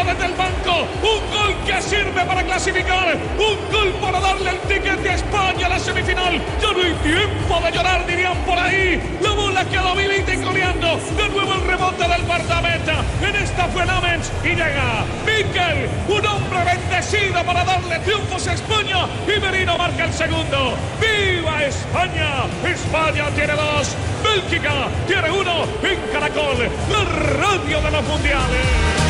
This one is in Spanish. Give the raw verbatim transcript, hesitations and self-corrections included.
desde el banco. Un gol que sirve para clasificar. Un gol para darle el ticket a España a la semifinal. Ya no hay tiempo de llorar, dirían por ahí. La bola quedó Milito coleando. De nuevo el rebote del guardameta. En esta fue Lamens y llega Mikel, un hombre bendecido para darle triunfos a España. Y Merino marca el segundo. ¡Viva España! España tiene dos. Bélgica tiene uno en Caracol, la radio de los mundiales.